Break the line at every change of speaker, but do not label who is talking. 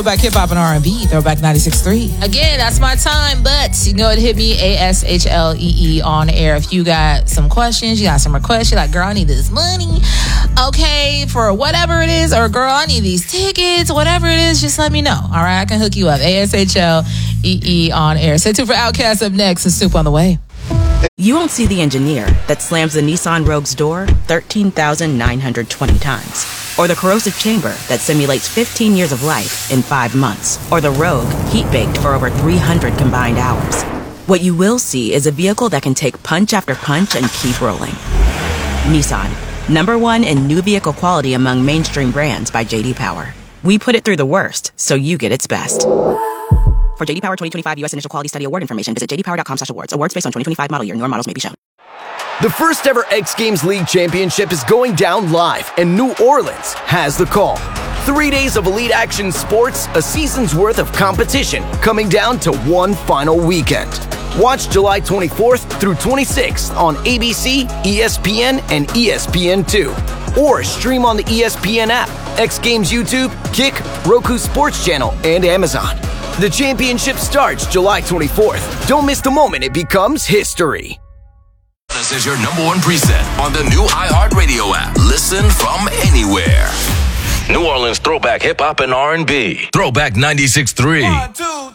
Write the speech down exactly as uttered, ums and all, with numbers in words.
Throwback hip hop and R and B, Throwback ninety-six point three.
Again, that's my time, but you can go ahead and hit me, A S H L E E, on air. If you got some questions, you got some requests, you're like, girl, I need this money, okay, for whatever it is, or girl, I need these tickets, whatever it is, just let me know, all right? I can hook you up. A S H L E E on air. Stay tuned for Outkast up next and Soup on the way.
You won't see the engineer that slams the Nissan Rogue's door thirteen thousand nine hundred twenty times. Or the corrosive chamber that simulates fifteen years of life in five months. Or the Rogue heat-baked for over three hundred combined hours. What you will see is a vehicle that can take punch after punch and keep rolling. Nissan, number one in new vehicle quality among mainstream brands by J D Power. We put it through the worst, so you get its best. For J D Power twenty twenty-five U S Initial Quality Study Award information, visit j d power dot com slash awards. Awards based on twenty twenty-five model year. Newer models may be shown.
The first ever X Games League Championship is going down live, and New Orleans has the call. Three days of elite action sports, a season's worth of competition, coming down to one final weekend. Watch July twenty-fourth through twenty-sixth on A B C, E S P N, and E S P N two. Or stream on the E S P N app, X Games YouTube, Kick, Roku Sports Channel, and Amazon. The championship starts July twenty-fourth. Don't miss the moment it becomes history.
This is your number one preset on the new iHeartRadio app. Listen from anywhere. New Orleans throwback hip hop and R and B. Throwback ninety-six point three.